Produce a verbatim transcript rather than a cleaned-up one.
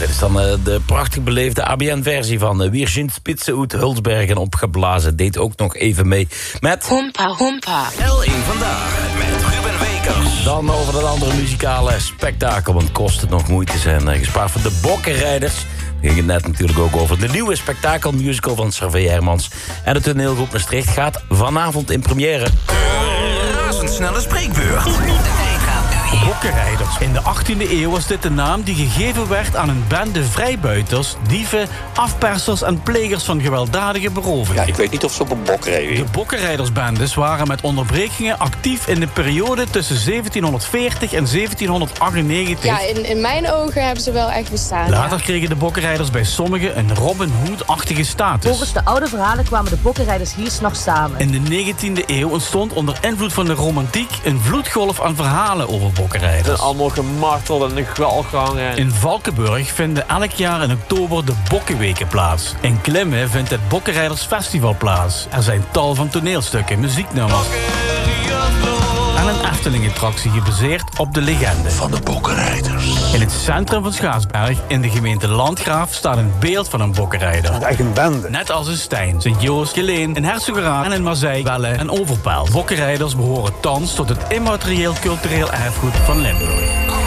dit is dan uh, de prachtig beleefde A B N-versie van uh, Wir sind Spitze uit Hulsbergen opgeblazen. Deed ook nog even mee met... Hompa, hompa. L één Vandaag met Ruben Wekers. Dan over dat andere muzikale spektakel, want kost het nog moeite zijn uh, gespaard voor de Bokkenrijders. We gingen het net natuurlijk ook over de nieuwe spektakelmusical van Xavier Hermans. En de toneelgroep Maastricht gaat vanavond in première. De razendsnelle spreekbeurt. Bokkenrijders. In de achttiende eeuw was dit de naam die gegeven werd aan een bende vrijbuiters, dieven, afpersers en plegers van gewelddadige berovingen. Ja, ik weet niet of ze op een bok reden. De Bokkenrijdersbendes waren met onderbrekingen actief in de periode tussen zeventienhonderdveertig en zeventienhonderdachtennegentig. Ja, in, in mijn ogen hebben ze wel echt bestaan. Later ja. kregen de Bokkenrijders bij sommigen een Robin Hood-achtige status. Volgens de oude verhalen kwamen de Bokkenrijders hier 's nachts samen. In de negentiende eeuw ontstond onder invloed van de romantiek een vloedgolf aan verhalen over Bokkenrijders. Ze zijn allemaal gemarteld en in galgangen. In Valkenburg vinden elk jaar in oktober de Bokkenweken plaats. In Klimmen vindt het Bokkenrijdersfestival plaats. Er zijn tal van toneelstukken, muzieknummers en een Efteling-attractie gebaseerd op de legende Van de Bokkenrijders. In het centrum van Schaarsberg, in de gemeente Landgraaf, staat een beeld van een bokkenrijder. Echt een bende. Net als in Stijn, Sint-Joost, Geleen, in Herzogenraad en in Mazeik, Welle en Overpijl. Bokkenrijders behoren thans tot het immaterieel cultureel erfgoed van Limburg.